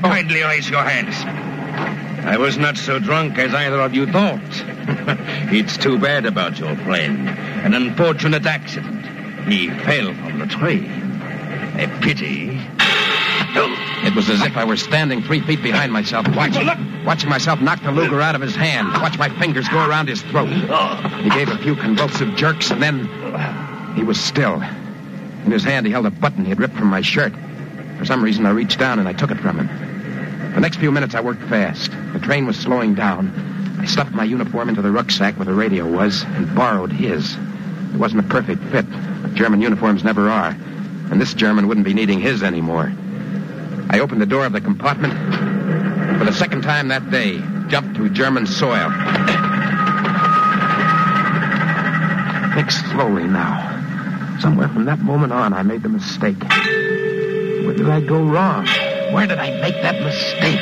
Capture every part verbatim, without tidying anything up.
Kindly raise your hands. I was not so drunk as either of you thought. It's too bad about your friend. An unfortunate accident. He fell from the train. A pity. It was as if I were standing three feet behind myself, watching, watching myself knock the Luger out of his hand, watch my fingers go around his throat. He gave a few convulsive jerks, and then he was still. In his hand, he held a button he had ripped from my shirt. For some reason, I reached down and I took it from him. The next few minutes, I worked fast. The train was slowing down. I stuffed my uniform into the rucksack where the radio was and borrowed his. It wasn't a perfect fit, but German uniforms never are. And this German wouldn't be needing his anymore. I opened the door of the compartment, and for the second time that day, jumped through German soil. Think slowly now. Somewhere from that moment on, I made the mistake. Where did I go wrong? Where did I make that mistake?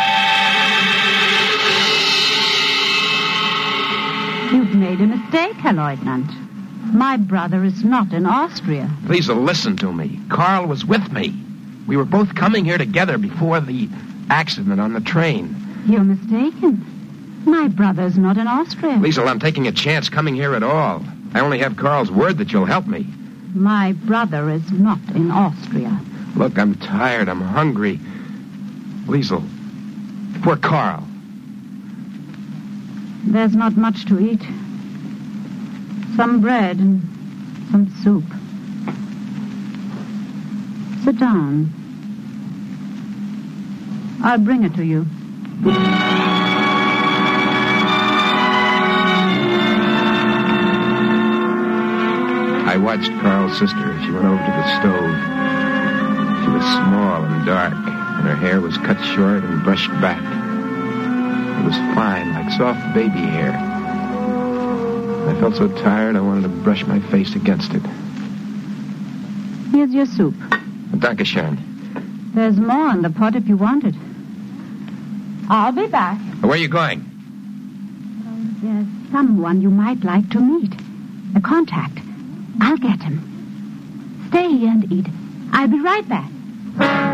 You've made a mistake, Herr Leutnant. My brother is not in Austria. Please listen to me. Carl was with me. We were both coming here together before the accident on the train. You're mistaken. My brother's not in Austria. Liesel, I'm taking a chance coming here at all. I only have Carl's word that you'll help me. My brother is not in Austria. Look, I'm tired. I'm hungry. Liesel, poor Carl. There's not much to eat. Some bread and some soup. Sit down. I'll bring it to you. I watched Carl's sister as she went over to the stove. She was small and dark, and her hair was cut short and brushed back. It was fine, like soft baby hair. I felt so tired I wanted to brush my face against it. Here's your soup. Dankeschön. There's more in the pot if you want it. I'll be back. Where are you going? There's someone you might like to meet. A contact. I'll get him. Stay here and eat. I'll be right back.